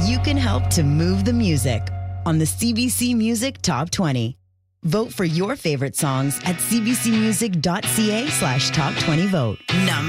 you can help to move the music on the CBC Music Top 20. Vote for your favorite songs at cbcmusic.ca/top20vote.